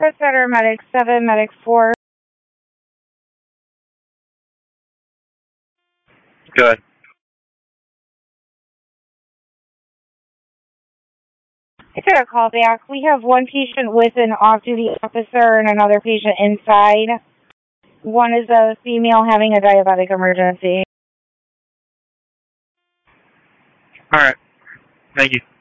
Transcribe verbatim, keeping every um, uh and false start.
Chris Center, Medic seven, Medic four. Good. I got a call back. We have one patient with an off-duty officer and another patient inside. One is a female having a diabetic emergency. All right. Thank you.